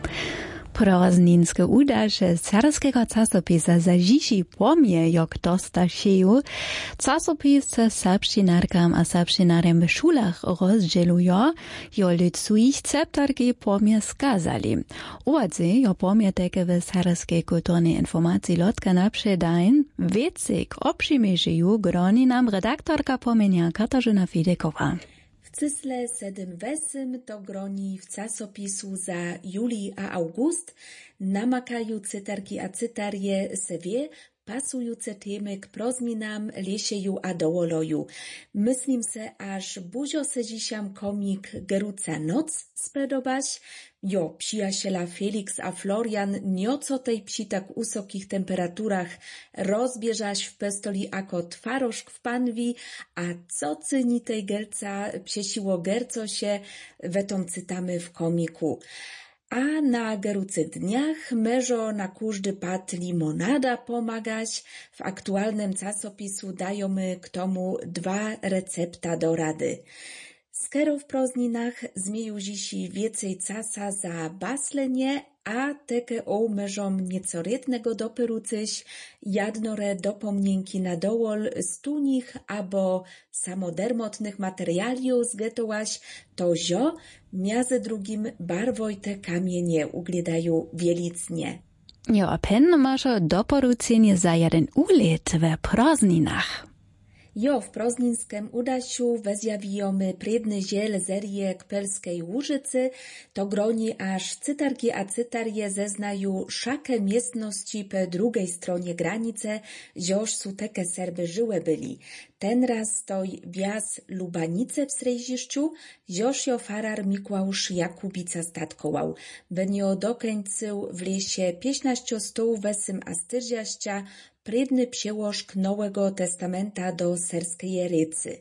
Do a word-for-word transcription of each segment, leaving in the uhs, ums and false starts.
Prozninske udaše serbskiego czasopisa za dziś pomie, jak dostašeju. Czasopis se serbštinarkam a serbštinarem w szulach rozdzielują, jo lud svojich ceptarki pomie skazali. Uwadzy, jo pomie teke w serbskiej kulturnej informacji lotka naprzedajn, wiecik obszymieżeju, groni nam redaktorka pomenia Katarzyna Fidekowa. W cysle sedym wesym to groni w czasopisu za juli a august namakają cytarki a cytarje sewie pasujące temy k prozminam, lesieju a dołoloju. Myslím se, aż buzio se dzisiam komik Geruca Noc spredobaś. Jo, przyjaciela Felix a Florian nioco tej psi tak usokich temperaturach rozbieżaś w pestoli ako twarożk w panwi, a co cyni tej gerca psiesiło gerco się, wetom cytamy w komiku. A na Gerucy dniach meżo na każdy pad limonada pomagać. W aktualnym czasopisu dają my k tomu dwa recepta do rady. Skero w prozninach zmieju dziś więcej casa za baslenie, a teke o meżom nieco rytnego doperucyś, jadnore dopomnienki na dołol z tunich abo samodermotnych materialiów zgetołaś, to zio, miaze drugim barwojte kamienie ugledają wielicnie. Jo, a pen masz doporuczenie za jeden ulet w prozninach. Jo, w prozninskem udasiu wezjawijomy predny ziel serie k Pelskiej Łużycy, to groni aż cytarki a cytarje zeznaju szakę miestności po drugiej stronie granice, zioż su teke Serby żyłe byli. Ten raz stoi wjaz Lubanice w Srejziszczu, zioż jo farar Mikłausz Jakubica statkował. Benio dokręcył w lesie piętnaście stół wesym a styrziaścia, predny przełożk Nowego Testamenta do serskiej rycy.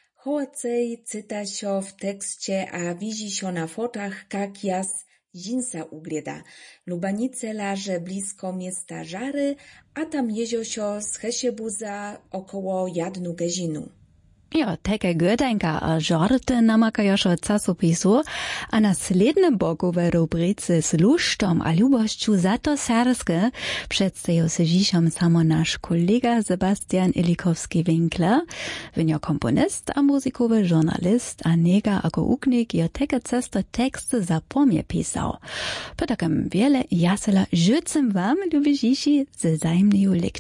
Hocej cyta się w tekście, a widzi się na fotach, jak jas Zinsa ugleda. Lubanice laże blisko miasta Żary, a tam jezio się z Hesiebuza około jadnu gezinu. Jo, teke godenka a żarty namakają się czasopisu, a na slednym boku w rubryce z lusztom a lubościu za to serskie przedstawił się dziśom samo nasz kolega Sebastian Ilikowski-Winkler, wynio komponist a muzikowy żurnalist, a niega jako uknik jo teke cesto teksty za pomie pisał. Po takim wiele jasela życzę wam, lubi dziś, ze zajemnej lektury.